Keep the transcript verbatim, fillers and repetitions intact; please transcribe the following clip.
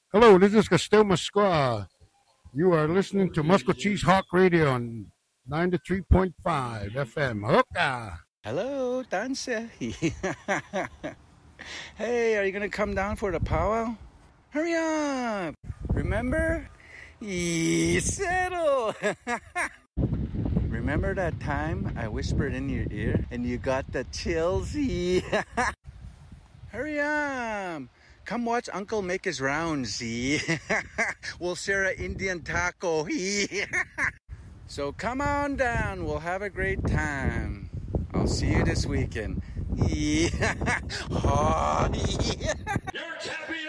Hello, this is Castel Masqua. You are listening to Musco Cheese Hawk Radio on ninety-three point five F M. Hookah! Hello, Dancer. Hey, are you going to come down for the powwow? Hurry up. Remember? Yee, settle. Remember that time I whispered in your ear and you got the chills? Yeah. Hurry up. Come watch Uncle make his rounds. Yeah. We'll share an Indian taco. Yeah. So come on down. We'll have a great time. I'll see you this weekend. Yeah. Oh, yeah. Your champion.